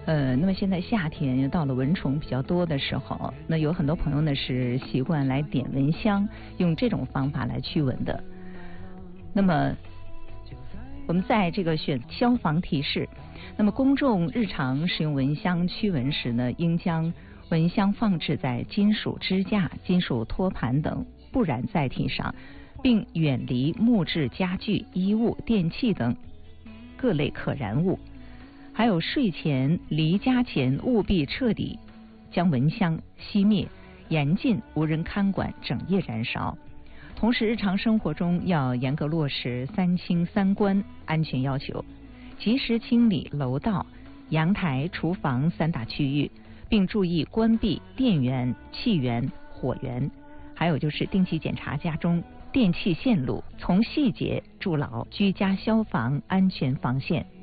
那么现在夏天又到了蚊虫比较多的时候，那有很多朋友呢是习惯来点蚊香，用这种方法来驱蚊的。那么我们在这个选消防提示，那么公众日常使用蚊香驱蚊时呢，应将蚊香放置在金属支架、金属托盘等不燃载体上，并远离木质家具、衣物、电器等各类可燃物。还有睡前、离家前务必彻底将蚊香熄灭，严禁无人看管整夜燃烧。同时，日常生活中要严格落实3清3关安全要求，及时清理楼道、阳台、厨房3大区域，并注意关闭电源、气源、火源。还有就是定期检查家中电气线路，从细节筑牢居家消防安全防线。